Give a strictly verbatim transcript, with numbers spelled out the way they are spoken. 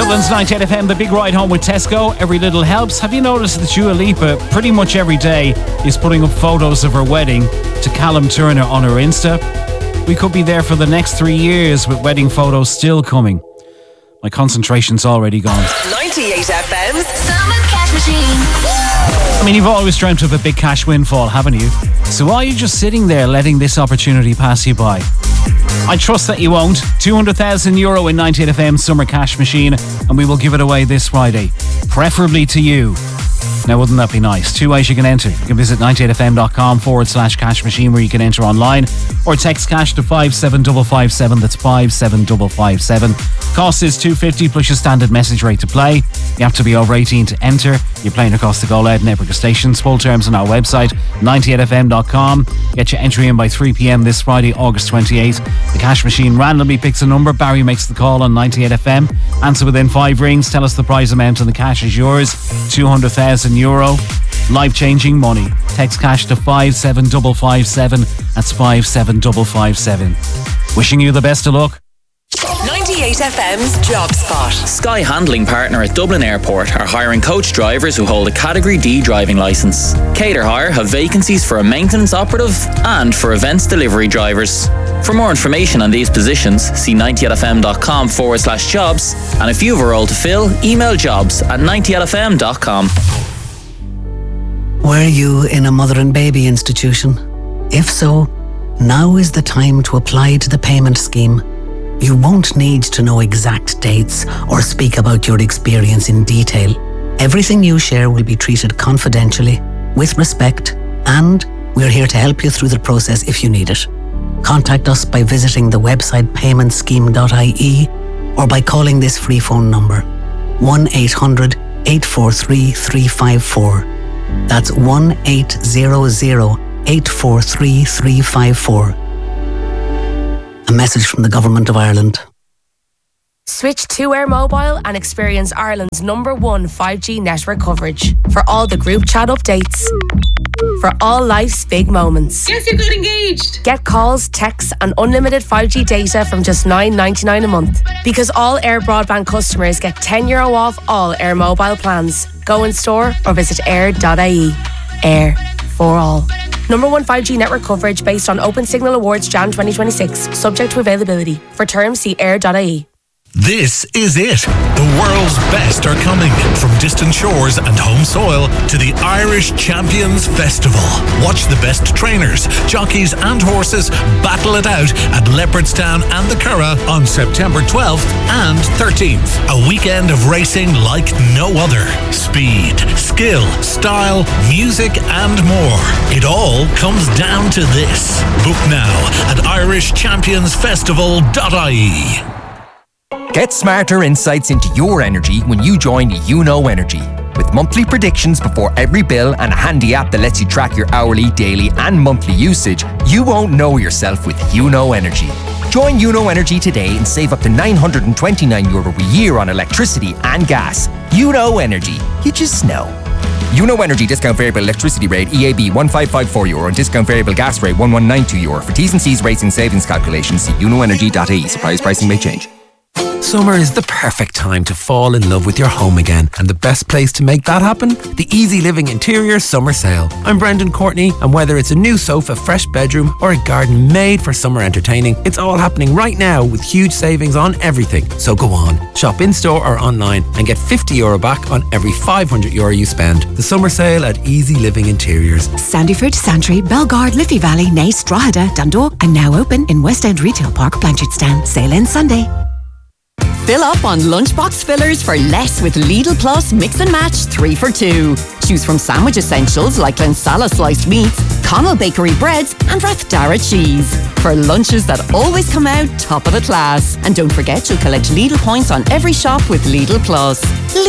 Dublin's ninety-eight F M, the big ride home with Tesco. Every little helps. Have you noticed that Dua Lipa pretty much every day is putting up photos of her wedding to Callum Turner on her Insta? We could be there for the next three years with wedding photos still coming. My concentration's already gone. ninety-eight F M's Summer Cash Machine. I mean, you've always dreamt of a big cash windfall, haven't you? So why are you just sitting there letting this opportunity pass you by? I trust that you won't. two hundred thousand euro in ninety-eight F M Summer Cash Machine, and we will give it away this Friday. Preferably to you. Now, wouldn't that be nice? Two ways you can enter. You can visit ninety-eight fm.com forward slash cash machine where you can enter online, or text cash to five seven five five seven. That's five seven five five seven. Cost is two fifty plus your standard message rate to play. You have to be over eighteen to enter. You're playing across the Go Loud network of stations. Full terms on our website, ninety-eight f m dot com. Get your entry in by three p.m. this Friday, August twenty-eighth. The cash machine randomly picks a number. Barry makes the call on ninety-eight F M. Answer within five rings. Tell us the prize amount and the cash is yours. two hundred thousand euro. Life-changing money. Text cash to five seven five five seven. That's five seven five five seven. Wishing you the best of luck. ninety-eight F M's Job Spot. Sky Handling Partner at Dublin Airport are hiring coach drivers who hold a Category D driving licence. Cater Hire have vacancies for a maintenance operative and for events delivery drivers. For more information on these positions, see ninety-eight f m dot com forward slash jobs, and if you have a role to fill, email jobs at ninety-eight f m dot com. Were you in a mother and baby institution? If so, now is the time to apply to the payment scheme. You won't need to know exact dates or speak about your experience in detail. Everything you share will be treated confidentially, with respect, and we're here to help you through the process if you need it. Contact us by visiting the website payment scheme dot I E or by calling this free phone number, one eight hundred eight four three three five four. That's one eight hundred eight four three three five four. A message from the Government of Ireland. Switch to Air Mobile and experience Ireland's number one five G network coverage. For all the group chat updates. For all life's big moments. Guess who got engaged? Get calls, texts and unlimited five G data from just nine ninety-nine a month. Because all Air Broadband customers get ten euro off all Air Mobile plans. Go in store or visit air dot I E. Air for all. Number one five G network coverage based on Open Signal Awards January twenty twenty-six. Subject to availability. For terms, see air dot I E. This is it. The world's best are coming. From distant shores and home soil to the Irish Champions Festival. Watch the best trainers, jockeys and horses battle it out at Leopardstown and the Curragh on September twelfth and thirteenth. A weekend of racing like no other. Speed, skill, style, music and more. It all comes down to this. Book now at irish champions festival dot I E. Get smarter insights into your energy when you join You Know Energy. With monthly predictions before every bill and a handy app that lets you track your hourly, daily and monthly usage, you won't know yourself with You Know Energy. Join You Know Energy today and save up to nine hundred twenty-nine euro a year on electricity and gas. You Know Energy. You just know. You Know Energy discount variable electricity rate E A B one five five four euro and discount variable gas rate one one nine two euro. For T's and C's rates and savings calculations, see you know energy dot I E. Surprise pricing may change. Summer is the perfect time to fall in love with your home again, and the best place to make that happen? The Easy Living Interior Summer Sale. I'm Brendan Courtney, and whether it's a new sofa, fresh bedroom or a garden made for summer entertaining, it's all happening right now with huge savings on everything. So go on, shop in store or online and get fifty euro back on every five hundred euro you spend. The Summer Sale at Easy Living Interiors. Sandyford, Santry, Belgard, Liffey Valley, Naas, Drogheda, Dundalk, and now open in West End Retail Park, Blanchardstown. Sale ends Sunday. Fill up on lunchbox fillers for less with Lidl Plus Mix and Match three for two. Choose from sandwich essentials like Glensala sliced meats, Connell Bakery breads and Rathdara cheese. For lunches that always come out top of the class. And don't forget you'll collect Lidl points on every shop with Lidl Plus.